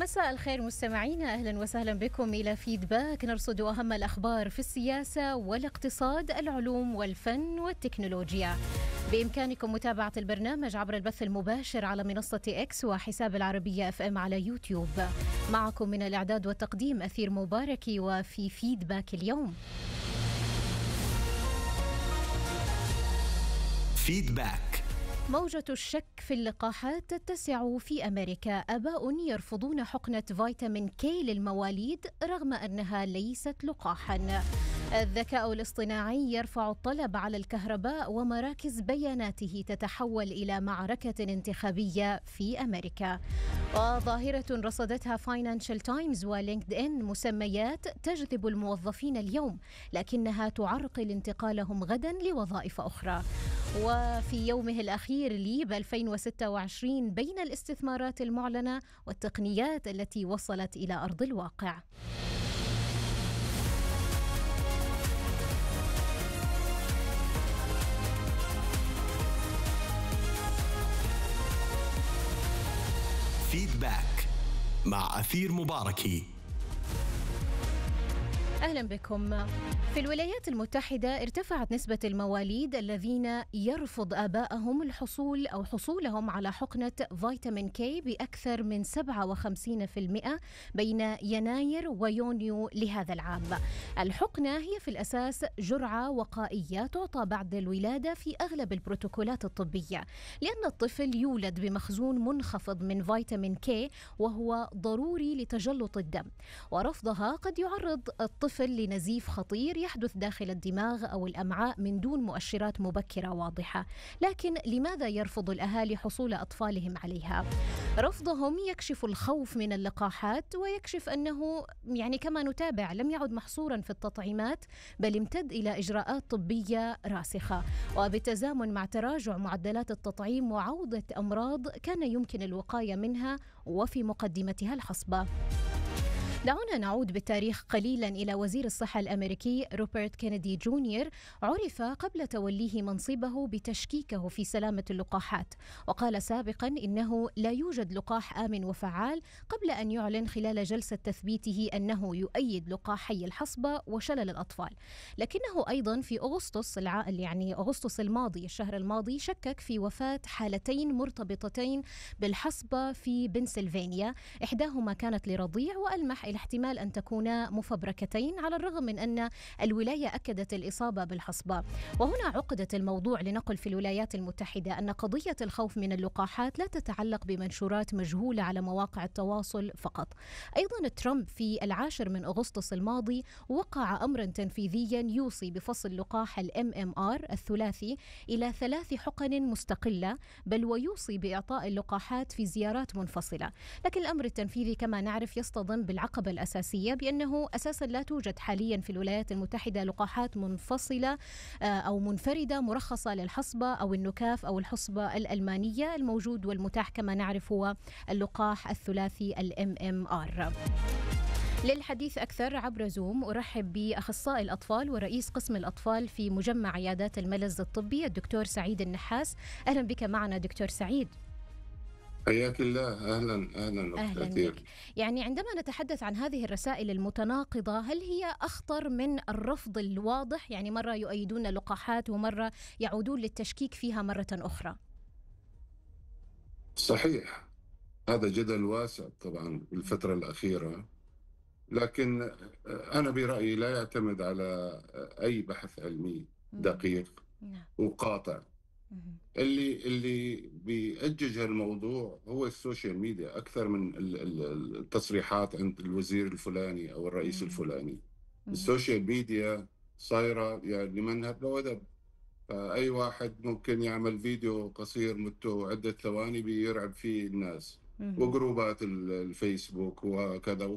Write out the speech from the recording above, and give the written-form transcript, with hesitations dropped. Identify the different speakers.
Speaker 1: مساء الخير مستمعينا، أهلا وسهلا بكم إلى فيدباك، نرصد أهم الأخبار في السياسة والاقتصاد، العلوم والفن والتكنولوجيا. بإمكانكم متابعة البرنامج عبر البث المباشر على منصة إكس وحساب العربية FM على يوتيوب. معكم من الإعداد والتقديم أثير مباركي، وفي فيدباك اليوم
Speaker 2: فيدباك.
Speaker 1: موجة الشك في اللقاحات تتسع في أمريكا. آباء يرفضون حقنة فيتامين كي للمواليد رغم أنها ليست لقاحا. الذكاء الاصطناعي يرفع الطلب على الكهرباء، ومراكز بياناته تتحول إلى معركة انتخابية في أمريكا. وظاهرة رصدتها فاينانشال تايمز ولينكد إن مسميات تجذب الموظفين اليوم، لكنها تعرقل انتقالهم غدا لوظائف أخرى. وفي يومه الأخير ليب 2026 بين الاستثمارات المعلنة والتقنيات التي وصلت إلى أرض الواقع.
Speaker 2: فيدباك مع أثير مباركي.
Speaker 1: أهلا بكم. في الولايات المتحدة ارتفعت نسبة المواليد الذين يرفض آبائهم حصولهم على حقنة فيتامين كي بأكثر من 57% بين يناير ويونيو لهذا العام. الحقنة هي في الأساس جرعة وقائية تعطى بعد الولادة في أغلب البروتوكولات الطبية، لأن الطفل يولد بمخزون منخفض من فيتامين كي وهو ضروري لتجلط الدم، ورفضها قد يعرض الطفل لنزيف خطير يحدث داخل الدماغ أو الأمعاء من دون مؤشرات مبكرة واضحة. لكن لماذا يرفض الأهالي حصول أطفالهم عليها؟ رفضهم يكشف الخوف من اللقاحات، ويكشف أنه كما نتابع لم يعد محصورا في التطعيمات، بل امتد إلى إجراءات طبية راسخة، وبالتزامن مع تراجع معدلات التطعيم وعودة أمراض كان يمكن الوقاية منها وفي مقدمتها الحصبة. دعونا نعود بالتاريخ قليلا إلى وزير الصحة الأمريكي روبرت كينيدي جونيور. عرف قبل توليه منصبه بتشكيكه في سلامة اللقاحات، وقال سابقا إنه لا يوجد لقاح آمن وفعال، قبل أن يعلن خلال جلسة تثبيته أنه يؤيد لقاحي الحصبة وشلل الأطفال. لكنه أيضا في أغسطس الماضي، الشهر الماضي، شكك في وفاة حالتين مرتبطتين بالحصبة في بنسلفانيا، إحداهما كانت لرضيع، وألمح الاحتمال أن تكونا مفبركتين، على الرغم من أن الولاية أكدت الإصابة بالحصبة. وهنا عقدت الموضوع لنقل في الولايات المتحدة أن قضية الخوف من اللقاحات لا تتعلق بمنشورات مجهولة على مواقع التواصل فقط. أيضا ترامب في 10 أغسطس الماضي وقع أمرا تنفيذيا يوصي بفصل لقاح الMMR الثلاثي إلى 3 حقن مستقلة، بل ويوصي بإعطاء اللقاحات في زيارات منفصلة. لكن الأمر التنفيذي كما نعرف يصطدم بالعقبة الأساسية، بأنه أساسا لا توجد حاليا في الولايات المتحدة لقاحات منفصلة أو منفردة مرخصة للحصبة أو النكاف أو الحصبة الألمانية. الموجود والمتاح كما نعرف هو اللقاح الثلاثي الMMR. للحديث أكثر عبر زوم أرحب بأخصائي الأطفال ورئيس قسم الأطفال في مجمع عيادات الملز الطبي الدكتور سعيد النحاس. أهلا بك معنا دكتور سعيد.
Speaker 3: حياك الله. أهلا
Speaker 1: أهلا بك. عندما نتحدث عن هذه الرسائل المتناقضة، هل هي أخطر من الرفض الواضح؟ مرة يؤيدون اللقاحات ومرة يعودون للتشكيك فيها مرة أخرى.
Speaker 3: صحيح، هذا جدل واسع طبعا بالفترة الأخيرة، لكن أنا برأيي لا يعتمد على أي بحث علمي دقيق وقاطع. اللي بيأجج الموضوع هو السوشيال ميديا أكثر من التصريحات عند الوزير الفلاني أو الرئيس الفلاني. السوشيال ميديا صايرة لمن هب ودب، فأي واحد ممكن يعمل فيديو قصير مدته عدة ثواني بيرعب فيه الناس، وجروبات الفيسبوك وكذا،